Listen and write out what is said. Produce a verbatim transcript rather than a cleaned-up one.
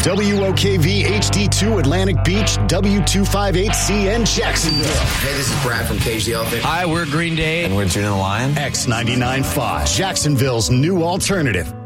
W O K V H D two Atlantic Beach, W two fifty-eight C N Jacksonville. Hey, this is Brad from Cage the Elephant. Hi, we're Green Day. And we're Tune the Lion. X ninety-nine point five, Jacksonville's new alternative.